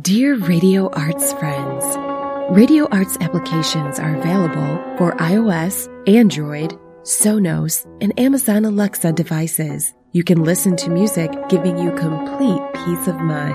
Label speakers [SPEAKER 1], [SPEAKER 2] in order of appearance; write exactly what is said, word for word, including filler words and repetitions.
[SPEAKER 1] Dear Radio Arts friends, Radio Arts applications are available for iOS, Android, Sonos, and Amazon Alexa devices. You can listen to music giving you complete peace of mind.